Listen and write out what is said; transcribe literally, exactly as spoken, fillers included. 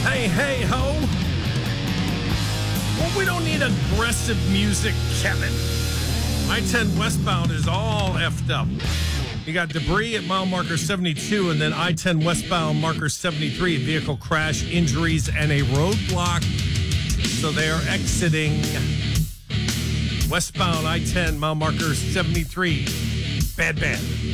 Hey, hey, ho. Well, we don't need aggressive music, Kevin. I ten westbound is all effed up. You got debris at mile marker seventy-two, and then I ten westbound marker seventy-three. Vehicle crash, injuries, and a roadblock. So they are exiting westbound I ten, mile marker seventy-three. Bad, bad.